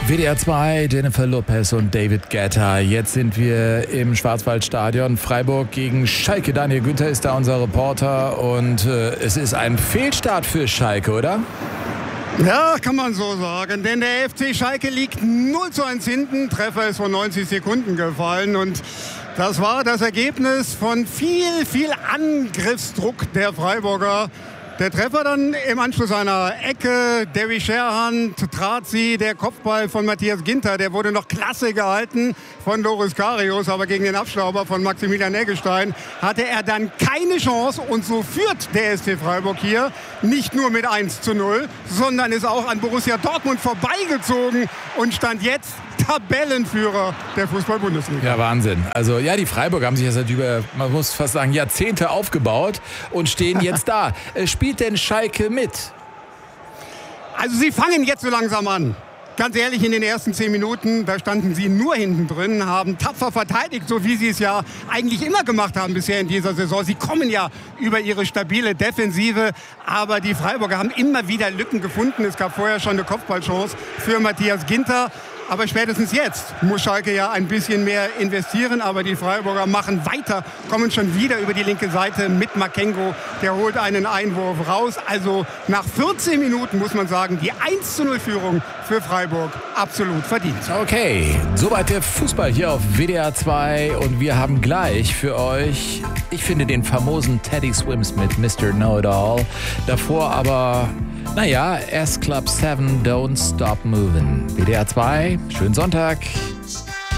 WDR 2, Jennifer Lopez und David Guetta. Jetzt sind wir im Schwarzwaldstadion. Freiburg gegen Schalke. Daniel Günther ist da unser Reporter. Und es ist ein Fehlstart für Schalke, oder? Ja, kann man so sagen. Denn der FC Schalke liegt 0:1 hinten. Treffer ist von 90 Sekunden gefallen. Und das war das Ergebnis von viel Angriffsdruck der Freiburger. Der Treffer dann im Anschluss einer Ecke, Davy Scherhan trat sie, der Kopfball von Matthias Ginter, der wurde noch klasse gehalten von Loris Karius, aber gegen den Abstauber von Maximilian Eggestein hatte er dann keine Chance und so führt der SC Freiburg hier nicht nur mit 1:0, sondern ist auch an Borussia Dortmund vorbeigezogen und stand jetzt Tabellenführer der Fußball-Bundesliga. Ja, Wahnsinn. Also ja, die Freiburger haben sich ja seit über, man muss fast sagen, Jahrzehnte aufgebaut und stehen jetzt da. Spielt denn Schalke mit? Also sie fangen jetzt so langsam an. Ganz ehrlich, in den ersten 10 Minuten, da standen sie nur hinten drin, haben tapfer verteidigt, so wie sie es ja eigentlich immer gemacht haben bisher in dieser Saison. Sie kommen ja über ihre stabile Defensive, aber die Freiburger haben immer wieder Lücken gefunden. Es gab vorher schon eine Kopfballchance für Matthias Ginter. Aber spätestens jetzt muss Schalke ja ein bisschen mehr investieren. Aber die Freiburger machen weiter, kommen schon wieder über die linke Seite mit Makengo. Der holt einen Einwurf raus. Also nach 14 Minuten muss man sagen, die 1:0-Führung für Freiburg absolut verdient. Okay, soweit der Fußball hier auf WDR 2. Und wir haben gleich für euch, ich finde, den famosen Teddy Swims mit Mr. Know-It-All. Davor aber, naja, S Club 7, Don't Stop Moving. WDR 2, schönen Sonntag.